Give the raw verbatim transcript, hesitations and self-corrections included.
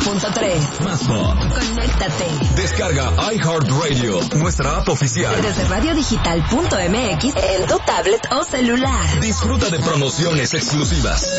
punto tres. Más pop. Conéctate. Descarga iHeartRadio, nuestra app oficial. Desde radio digital punto m x en tu tablet o celular. Disfruta de promociones exclusivas,